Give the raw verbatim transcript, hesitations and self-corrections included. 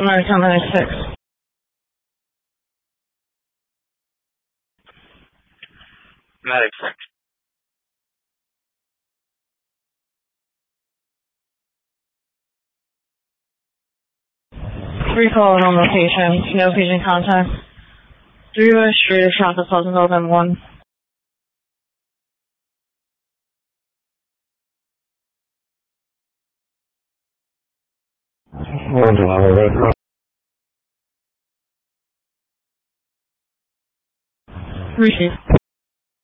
American ninety-six. Medic six. Three calling on location. No patient contact. Three West Street, traffic Pleasantville, then one. Three Chief.